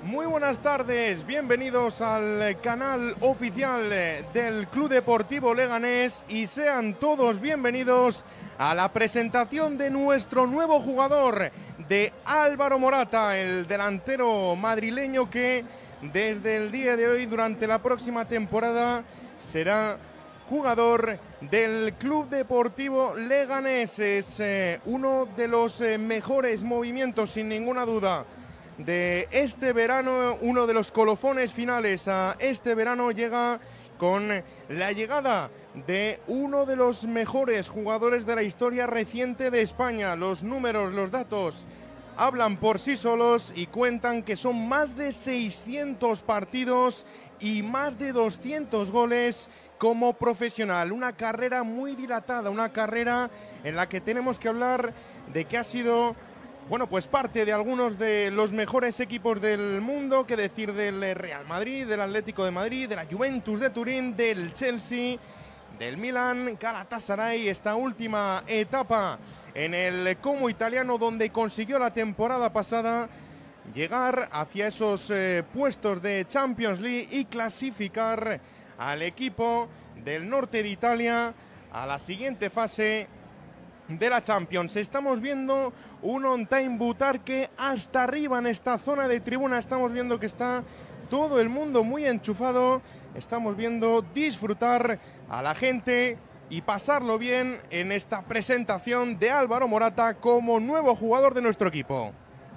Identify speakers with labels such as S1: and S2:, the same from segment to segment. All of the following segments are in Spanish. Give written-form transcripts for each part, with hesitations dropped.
S1: Muy buenas tardes, bienvenidos al canal oficial del Club Deportivo Leganés y sean todos bienvenidos a la presentación de nuestro nuevo jugador, de Álvaro Morata, el delantero madrileño que desde el día de hoy, durante la próxima temporada, será jugador del Club Deportivo Leganés. Es uno de los mejores movimientos, sin ninguna duda, de este verano. Uno de los colofones finales a este verano llega con la llegada de uno de los mejores jugadores de la historia reciente de España. Los números, los datos hablan por sí solos y cuentan que son más de 600 partidos y más de 200 goles como profesional. Una carrera muy dilatada, una carrera en la que tenemos que hablar de que ha sido, bueno, pues parte de algunos de los mejores equipos del mundo, que decir del Real Madrid, del Atlético de Madrid, de la Juventus de Turín, del Chelsea, del Milan, Galatasaray, esta última etapa en el Como italiano, donde consiguió la temporada pasada llegar hacia esos puestos de Champions League y clasificar al equipo del norte de Italia a la siguiente fase de la Champions. Estamos viendo un On-Time Butarque hasta arriba en esta zona de tribuna. Estamos viendo que está todo el mundo muy enchufado. Estamos viendo disfrutar a la gente y pasarlo bien en esta presentación de Álvaro Morata como nuevo jugador de nuestro equipo.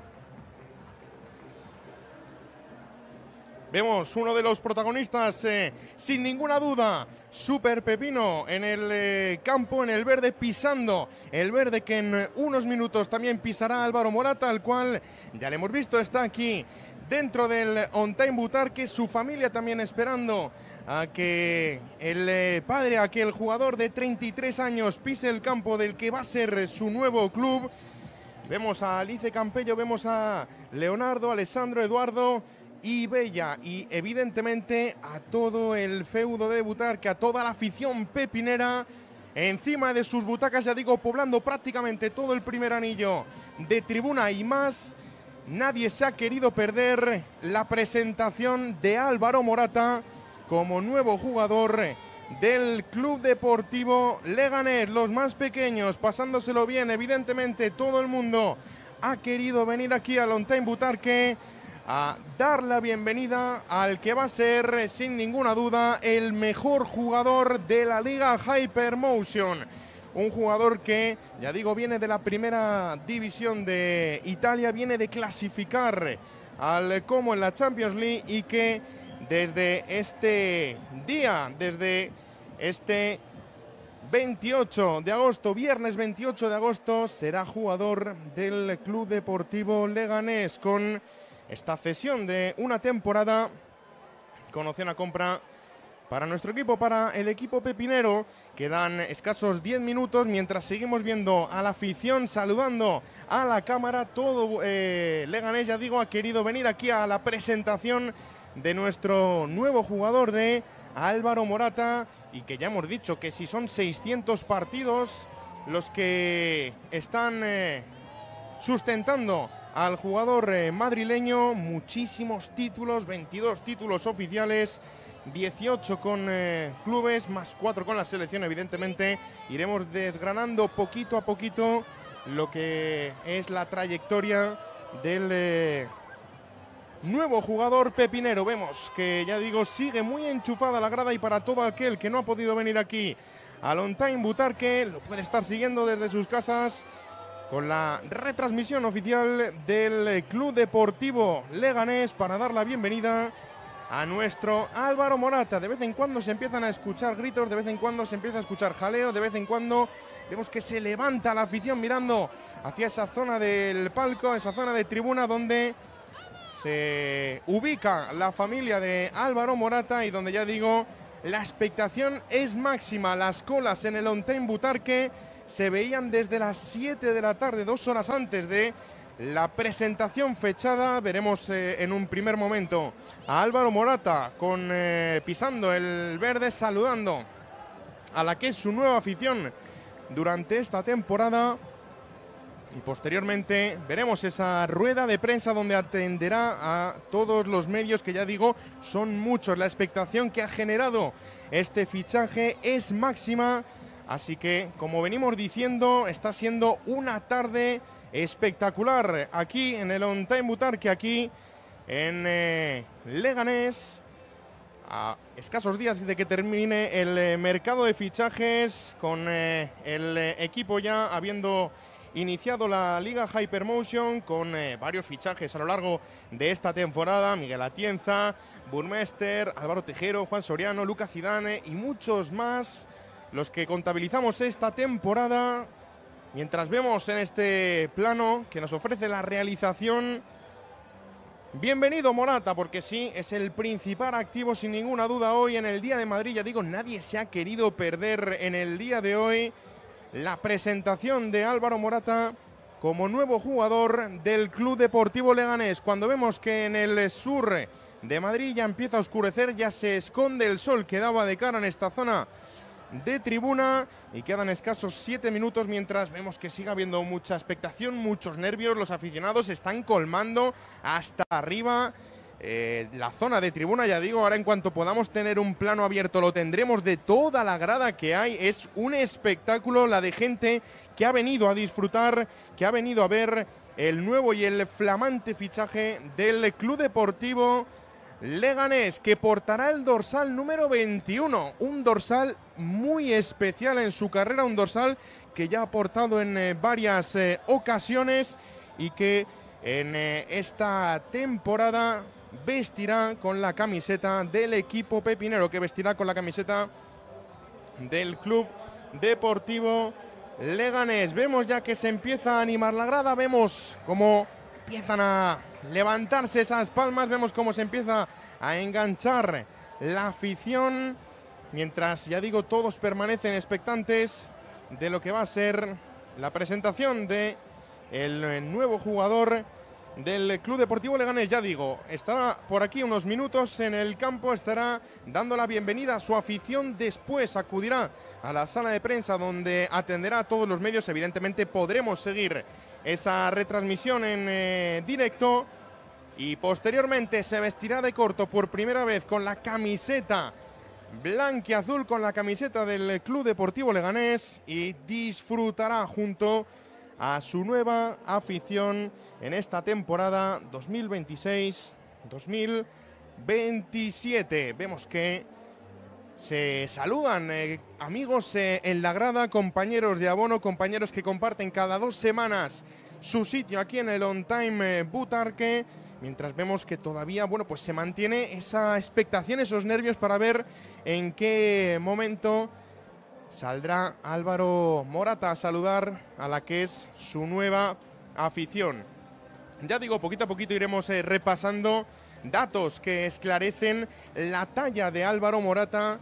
S1: Vemos uno de los protagonistas, sin ninguna duda, Super Pepino en el campo, en el verde, pisando el verde que en unos minutos también pisará Álvaro Morata, al cual ya le hemos visto, está aquí dentro del On-Time Butarque, su familia también esperando a que el padre, a que el jugador de 33 años pise el campo del que va a ser su nuevo club. Vemos a Alice Campello, vemos a Leonardo, Alessandro, Eduardo y Bella, y evidentemente a todo el feudo de Butarque, a toda la afición pepinera encima de sus butacas, ya digo, poblando prácticamente todo el primer anillo de tribuna y más. Nadie se ha querido perder la presentación de Álvaro Morata como nuevo jugador del Club Deportivo Leganés. Los más pequeños pasándoselo bien, evidentemente todo el mundo ha querido venir aquí al On-Time Butarque a dar la bienvenida al que va a ser, sin ninguna duda, el mejor jugador de la Liga Hypermotion. Un jugador que, ya digo, viene de la primera división de Italia, viene de clasificar al Como en la Champions League y que desde este día, desde este 28 de agosto, viernes 28 de agosto, será jugador del Club Deportivo Leganés con esta cesión de una temporada con opción a compra para nuestro equipo, para el equipo pepinero. Quedan escasos 10 minutos mientras seguimos viendo a la afición saludando a la cámara. Todo Leganés, ya digo, ha querido venir aquí a la presentación de nuestro nuevo jugador, de Álvaro Morata, y que ya hemos dicho que si son 600 partidos los que están sustentando al jugador madrileño, muchísimos títulos, 22 títulos oficiales, 18 con clubes, más 4 con la selección. Evidentemente iremos desgranando poquito a poquito lo que es la trayectoria del nuevo jugador pepinero. Vemos que, ya digo, sigue muy enchufada la grada, y para todo aquel que no ha podido venir aquí al On-Time Butarque, lo puede estar siguiendo desde sus casas con la retransmisión oficial del Club Deportivo Leganés, para dar la bienvenida a nuestro Álvaro Morata. De vez en cuando se empiezan a escuchar gritos, de vez en cuando se empieza a escuchar jaleo, de vez en cuando vemos que se levanta la afición mirando hacia esa zona del palco, esa zona de tribuna donde se ubica la familia de Álvaro Morata y donde, ya digo, la expectación es máxima. Las colas en el On-Time Butarque se veían desde las 7 de la tarde, 2 horas antes de la presentación fechada. Veremos en un primer momento a Álvaro Morata pisando el verde, saludando a la que es su nueva afición durante esta temporada. Y posteriormente veremos esa rueda de prensa donde atenderá a todos los medios, que ya digo, son muchos. La expectación que ha generado este fichaje es máxima. Así que, como venimos diciendo, está siendo una tarde espectacular aquí en el On Time Butarque, aquí en Leganés. A escasos días de que termine el mercado de fichajes, con el equipo ya habiendo iniciado la Liga Hypermotion, con varios fichajes a lo largo de esta temporada: Miguel Atienza, Burmester, Álvaro Tejero, Juan Soriano, Lucas Zidane y muchos más, los que contabilizamos esta temporada. Mientras vemos en este plano que nos ofrece la realización, bienvenido Morata, porque sí, es el principal activo sin ninguna duda hoy en el Día de Madrid. Ya digo, nadie se ha querido perder en el día de hoy la presentación de Álvaro Morata como nuevo jugador del Club Deportivo Leganés. Cuando vemos que en el sur de Madrid ya empieza a oscurecer, ya se esconde el sol que daba de cara en esta zona de tribuna, y quedan escasos 7 minutos mientras vemos que sigue habiendo mucha expectación, muchos nervios. Los aficionados están colmando hasta arriba la zona de tribuna. Ya digo, ahora en cuanto podamos tener un plano abierto lo tendremos de toda la grada que hay. Es un espectáculo la de gente que ha venido a disfrutar, que ha venido a ver el nuevo y el flamante fichaje del Club Deportivo Leganés, que portará el dorsal número 21, un dorsal muy especial en su carrera, un dorsal que ya ha portado en varias ocasiones y que en esta temporada vestirá con la camiseta del equipo pepinero, que vestirá con la camiseta del Club Deportivo Leganés. Vemos ya que se empieza a animar la grada, vemos cómo empiezan a levantarse esas palmas, vemos cómo se empieza a enganchar la afición, mientras, ya digo, todos permanecen expectantes de lo que va a ser la presentación de el nuevo jugador del Club Deportivo Leganés. Ya digo, estará por aquí unos minutos en el campo, estará dando la bienvenida a su afición, después acudirá a la sala de prensa donde atenderá a todos los medios. Evidentemente podremos seguir esa retransmisión en directo, y posteriormente se vestirá de corto por primera vez con la camiseta blanquiazul, con la camiseta del Club Deportivo Leganés, y disfrutará junto a su nueva afición en esta temporada 2026-2027. Vemos que se saludan amigos en la grada, compañeros de abono, compañeros que comparten cada 2 semanas su sitio aquí en el On Time Butarque, mientras vemos que todavía, bueno, pues se mantiene esa expectación, esos nervios para ver en qué momento saldrá Álvaro Morata a saludar a la que es su nueva afición. Ya digo, poquito a poquito iremos repasando datos que esclarecen la talla de Álvaro Morata,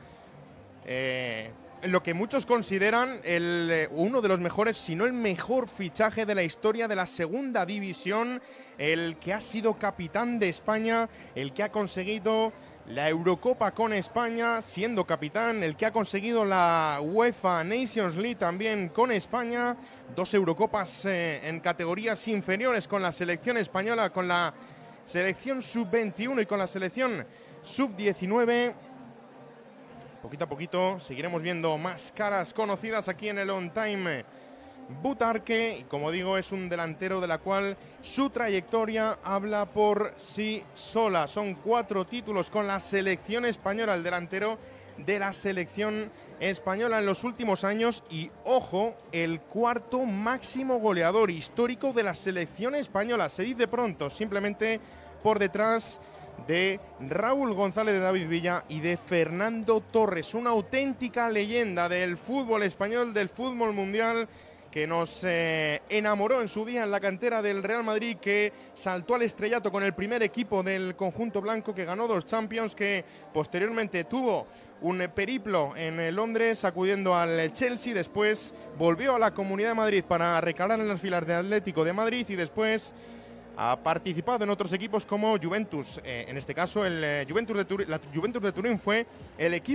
S1: lo que muchos consideran uno de los mejores, si no el mejor fichaje de la historia de la segunda división, el que ha sido capitán de España, el que ha conseguido la Eurocopa con España siendo capitán, el que ha conseguido la UEFA Nations League también con España, 2 Eurocopas en categorías inferiores con la selección española, con la selección sub-21 y con la selección sub-19. Poquito a poquito seguiremos viendo más caras conocidas aquí en el On Time Butarque, y como digo, es un delantero de la cual su trayectoria habla por sí sola. Son 4 títulos con la selección española, el delantero de la selección española en los últimos años, y ojo, el 4º máximo goleador histórico de la selección española. Se dice pronto, simplemente por detrás de Raúl González, de David Villa y de Fernando Torres. Una auténtica leyenda del fútbol español, del fútbol mundial, que nos enamoró en su día en la cantera del Real Madrid, que saltó al estrellato con el primer equipo del conjunto blanco, que ganó 2 Champions, que posteriormente tuvo un periplo en Londres acudiendo al Chelsea, después volvió a la Comunidad de Madrid para recalar en las filas de Atlético de Madrid, y después ha participado en otros equipos como Juventus. En este caso la Juventus de Turín fue el equipo